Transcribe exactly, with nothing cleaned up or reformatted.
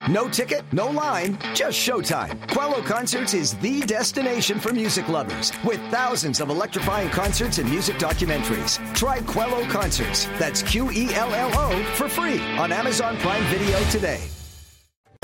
No ticket, no line, just showtime. Quello Concerts is the destination for music lovers with thousands of electrifying concerts and music documentaries. Try Quello Concerts. That's Q E L L O for free on Amazon Prime Video today.